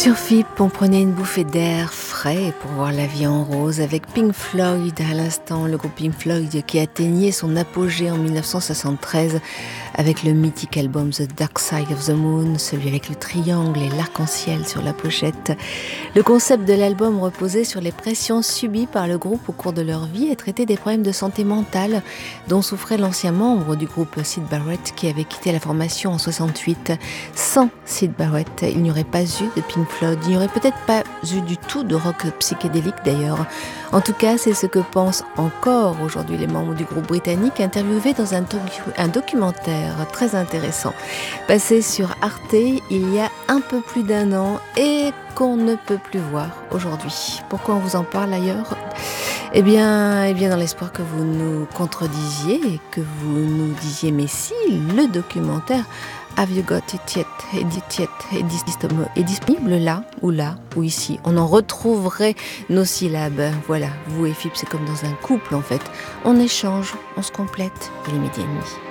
Sur FIP, on prenait une bouffée d'air frais pour voir la vie en rose avec Pink Floyd à l'instant, le groupe Pink Floyd qui atteignait son apogée en 1973 avec le mythique album The Dark Side of the Moon, celui avec le triangle et l'arc-en-ciel sur la pochette. Le concept de l'album reposait sur les pressions subies par le groupe au cours de leur vie et traitait des problèmes de santé mentale dont souffrait l'ancien membre du groupe Syd Barrett qui avait quitté la formation en 68. Sans Syd Barrett, il n'y aurait pas eu de Pink Floyd, il n'y aurait peut-être pas eu du tout de rock psychédélique d'ailleurs. En tout cas, c'est ce que pensent encore aujourd'hui les membres du groupe britannique interviewés dans un documentaire très intéressant passé sur Arte il y a un peu plus d'un an et qu'on ne peut plus voir aujourd'hui. Pourquoi on vous en parle ailleurs ? Eh bien, dans l'espoir que vous nous contredisiez et que vous nous disiez mais si, le documentaire Have You Got It Yet est disponible là ou ici. On en retrouverait nos syllabes. Voilà, vous et FIP, c'est comme dans un couple en fait. On échange, on se complète. Il est 12h30.